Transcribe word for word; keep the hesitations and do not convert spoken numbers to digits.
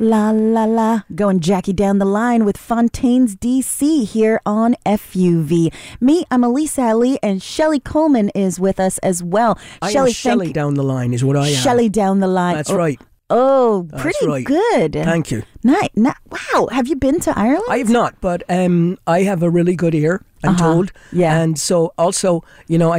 La la la. Going Jackie down the line with Fontaine's D C here on F U V. Me, I'm Elisa Ali, and Shelley Coleman is with us as well. I Shelley, am Shelley thank- down the line is what I am. Shelley down the line. That's oh, right. Oh, That's pretty right. good. Thank you. Nice. Ni- wow. Have you been to Ireland? I have not, but um, I have a really good ear, I'm Uh-huh. told. Yeah. And so also, you know, I